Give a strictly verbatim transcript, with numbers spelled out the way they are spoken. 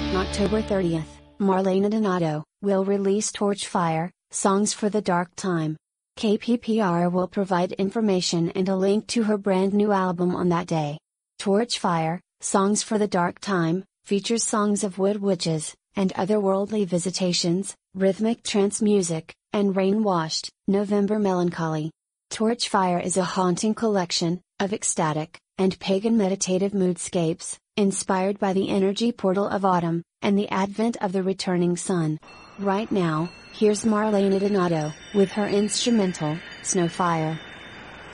On October thirtieth, Marlena Donato will release Torchfire, Songs for the Dark Time. K P P R will provide information and a link to her brand new album on that day. Torchfire, Songs for the Dark Time, features songs of wood witches, and otherworldly visitations, rhythmic trance music, and rain-washed, November melancholy. Torchfire is a haunting collection of ecstatic and pagan meditative moodscapes, inspired by the energy portal of autumn and the advent of the returning sun. Right now, here's Marlena Donato with her instrumental, Snowfire.